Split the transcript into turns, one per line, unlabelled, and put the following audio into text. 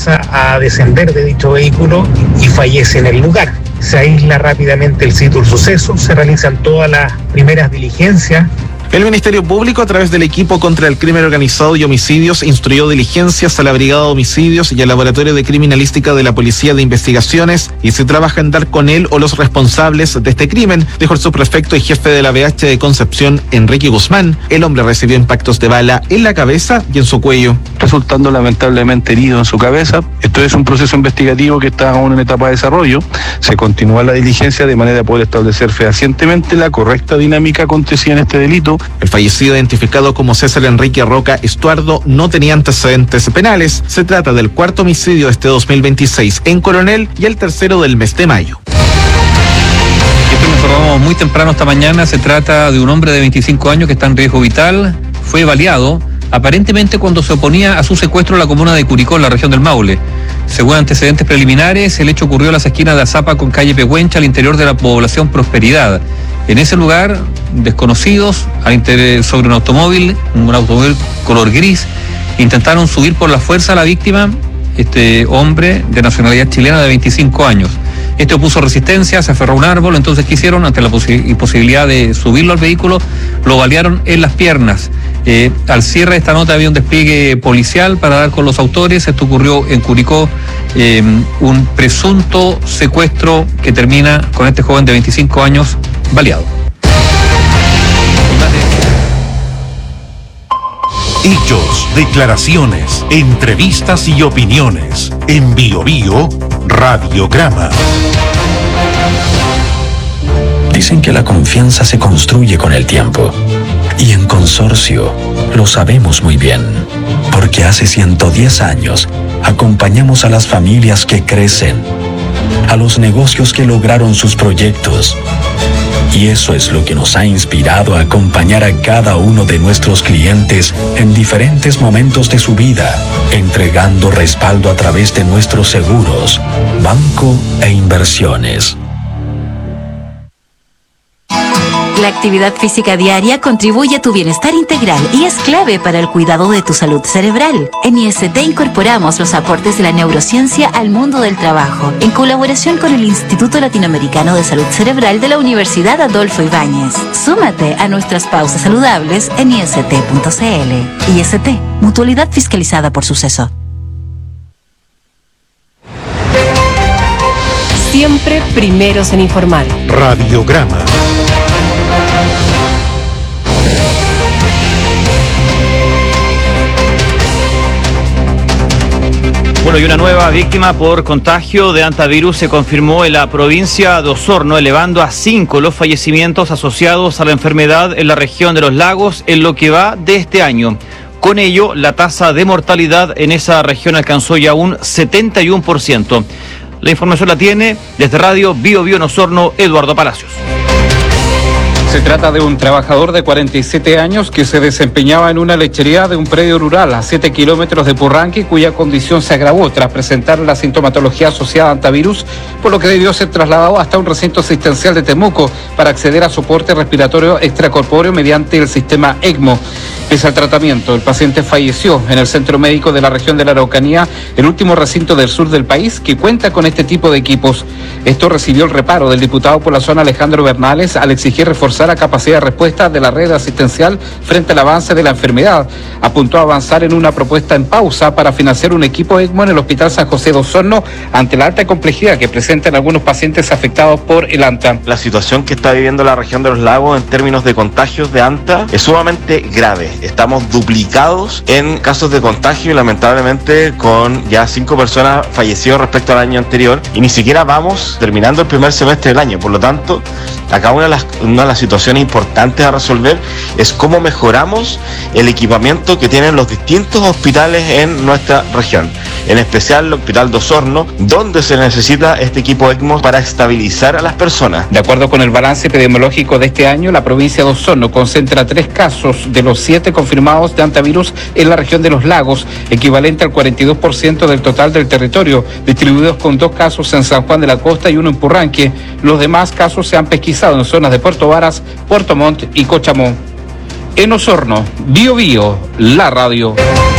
comienza a descender de dicho vehículo y fallece en el lugar. Se aísla rápidamente el sitio del suceso, se realizan todas las primeras diligencias.
El Ministerio Público, a través del equipo contra el crimen organizado y homicidios, instruyó diligencias a la Brigada de Homicidios y al Laboratorio de Criminalística de la Policía de Investigaciones y se trabaja en dar con él o los responsables de este crimen, dijo el subprefecto y jefe de la BH de Concepción, Enrique Guzmán. El hombre recibió impactos de bala en la cabeza y en su cuello,
resultando lamentablemente herido en su cabeza. Esto es un proceso investigativo que está aún en etapa de desarrollo. Se continúa la diligencia de manera a poder establecer fehacientemente la correcta dinámica acontecida en este delito.
El fallecido, identificado como César Enrique Roca Estuardo, no tenía antecedentes penales. Se trata del cuarto homicidio de este 2026 en Coronel y el tercero del mes de mayo.
Esto lo informamos muy temprano esta mañana. Se trata de un hombre de 25 años que está en riesgo vital. Fue baleado aparentemente cuando se oponía a su secuestro en la comuna de Curicó, en la región del Maule. Según antecedentes preliminares, el hecho ocurrió en las esquinas de Azapa con calle Pehuencha, al interior de la población Prosperidad. En ese lugar, desconocidos, sobre un automóvil color gris, intentaron subir por la fuerza a la víctima, este hombre de nacionalidad chilena de 25 años. Este opuso resistencia, se aferró a un árbol, entonces ¿qué hicieron? Ante la imposibilidad de subirlo al vehículo, lo balearon en las piernas. Al cierre de esta nota había un despliegue policial para dar con los autores. Esto ocurrió en Curicó, un presunto secuestro que termina con este joven de 25 años baleado.
Hechos, declaraciones, entrevistas y opiniones. En BioBio Radiograma.
Dicen que la confianza se construye con el tiempo. Y en Consorcio lo sabemos muy bien, porque hace 110 años acompañamos a las familias que crecen, a los negocios que lograron sus proyectos. Y eso es lo que nos ha inspirado a acompañar a cada uno de nuestros clientes en diferentes momentos de su vida, entregando respaldo a través de nuestros seguros, banco e inversiones.
La actividad física diaria contribuye a tu bienestar integral y es clave para el cuidado de tu salud cerebral. En IST incorporamos los aportes de la neurociencia al mundo del trabajo, en colaboración con el Instituto Latinoamericano de Salud Cerebral de la Universidad Adolfo Ibáñez. Súmate a nuestras pausas saludables en ist.cl. IST, mutualidad fiscalizada por Suceso.
Siempre primeros en informar.
Radiograma.
Bueno, y una nueva víctima por contagio de hantavirus se confirmó en la provincia de Osorno, elevando a 5 los fallecimientos asociados a la enfermedad en la región de los lagos en lo que va de este año. Con ello, la tasa de mortalidad en esa región alcanzó ya un 71%. La información la tiene desde Radio BioBio en Osorno, Eduardo Palacios.
Se trata de un trabajador de 47 años que se desempeñaba en una lechería de un predio rural a 7 kilómetros de Purranque, cuya condición se agravó tras presentar la sintomatología asociada a hantavirus, por lo que debió ser trasladado hasta un recinto asistencial de Temuco para acceder a soporte respiratorio extracorpóreo mediante el sistema ECMO. Pese al tratamiento, el paciente falleció en el centro médico de la región de la Araucanía, el último recinto del sur del país que cuenta con este tipo de equipos. Esto recibió el reparo del diputado por la zona Alejandro Bernales al exigir reforzar la capacidad de respuesta de la red asistencial frente al avance de la enfermedad. Apuntó a avanzar en una propuesta en pausa para financiar un equipo ECMO en el Hospital San José de Osorno ante la alta complejidad que presentan algunos pacientes afectados por el anta.
La situación que está viviendo la región de los lagos en términos de contagios de anta es sumamente grave. Estamos duplicados en casos de contagio y lamentablemente con ya 5 personas fallecidas respecto al año anterior y ni siquiera vamos terminando el primer semestre del año. Por lo tanto, acá una de las situaciones importantes a resolver es cómo mejoramos el equipamiento que tienen los distintos hospitales en nuestra región, en especial el Hospital de Osorno, donde se necesita este equipo ECMO para estabilizar a las personas.
De acuerdo con el balance epidemiológico de este año, la provincia de Osorno concentra 3 casos de los 7 confirmados de hantavirus en la región de los lagos, equivalente al 42% del total del territorio, distribuidos con 2 casos en San Juan de la Costa y 1 en Purranque. Los demás casos se han pesquisado en zonas de Puerto Varas, Puerto Montt y Cochamó. En Osorno, BioBio, la radio.